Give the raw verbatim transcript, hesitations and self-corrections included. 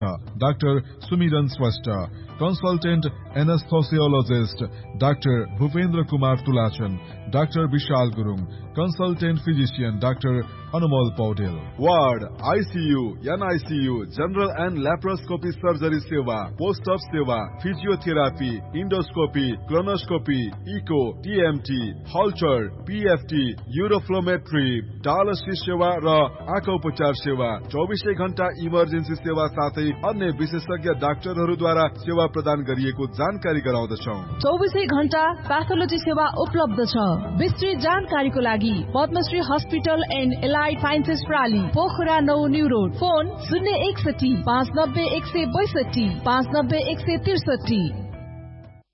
Doctor सुमिरन Shrestha, consultant एनेस्थोसियोलोजिस्ट doctor Bhupendra Kumar तुलाचन, doctor Vishal Gurung, consultant physician doctor Anumol Paudel. Ward, ICU, NICU, general and laparoscopy surgery सेवा, post up सेवा, physiotherapy, endoscopy, colonoscopy, eco, TMT, हल्चर, PFT, युरोफ्लोमेट्री, dialysis सेवा र आँखा उपचार सेवा, चौबिसै घण्टा इमर्जेन्सी सेवा साथै अन्य विशेषज्ञ डाक्टरहरूद्वारा सेवा प्रदान गरिएको जानकारी गराउँदछौँ। चौबिसै घण्टा प्याथोलोजी सेवा उपलब्ध छ। विस्तृत जानकारीको लागि Padmashri hospital and allied sciences प्राली, Pokhara नौ न्यू रोड। फोन शून्य एकसठी पाँच नब्बे एक सय बैसठी पाँच नब्बे एक सय त्रिसठी।